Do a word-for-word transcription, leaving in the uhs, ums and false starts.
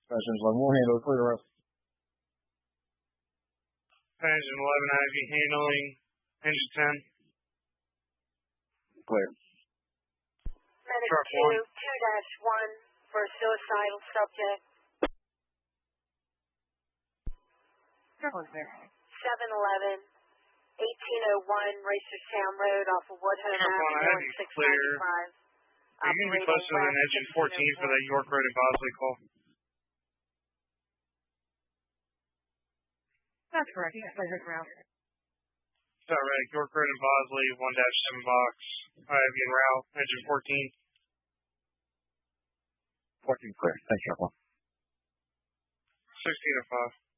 Engine eleven, we'll handle it. Clear the rest. Engine eleven, I have you handling engine ten. Clear. Medic Truck two, one. two dash one for suicidal subject. Truck one clear. seven eleven, eighteen oh one Racerstown Road off of Woodhome Truck one, I have Avenue, you six clear. ninety-five. Are you going to be closer than engine fourteen for that York Road and Bosley call? That's correct. You got pleasure route. Is that right? York Road and Bosley, one dash seven box. I have you en route, engine fourteen. fourteen clear. Thanks, Truck one. sixteen oh five.